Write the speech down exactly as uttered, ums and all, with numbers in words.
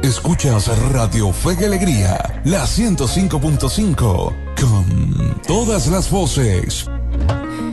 Escuchas Radio Fe y Alegría, la ciento cinco punto cinco, con todas las voces.